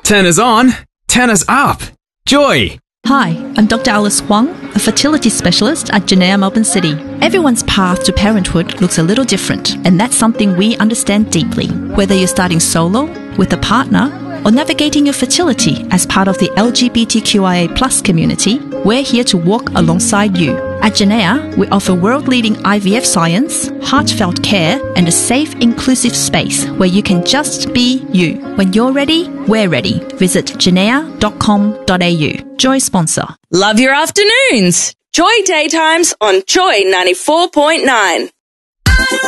Tenors on, tenors up. Joy. Hi, I'm Dr. Alice Huang, a fertility specialist at Genea Melbourne City. Everyone's path to parenthood looks a little different, and that's something we understand deeply. Whether you're starting solo, with a partner, or navigating your fertility as part of the LGBTQIA+ community, we're here to walk alongside you. At Genea, we offer world-leading IVF science, heartfelt care, and a safe, inclusive space where you can just be you. When you're ready, we're ready. Visit genea.com.au. Joy sponsor. Love your afternoons. Joy Daytimes on Joy 94.9.